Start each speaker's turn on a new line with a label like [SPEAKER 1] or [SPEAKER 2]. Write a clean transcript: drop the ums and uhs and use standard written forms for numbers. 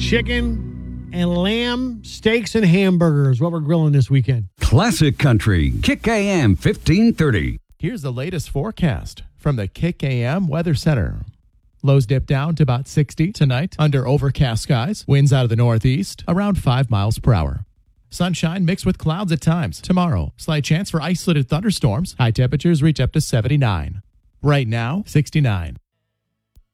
[SPEAKER 1] chicken and lamb steaks and hamburgers. What we're grilling this weekend.
[SPEAKER 2] Classic Country, Kick AM 1530.
[SPEAKER 3] Here's the latest forecast from the Kick AM Weather Center. Lows dip down to about 60 tonight under overcast skies. Winds out of the northeast around 5 miles per hour. Sunshine mixed with clouds at times. Tomorrow, slight chance for isolated thunderstorms. High temperatures reach up to 79. Right now, 69.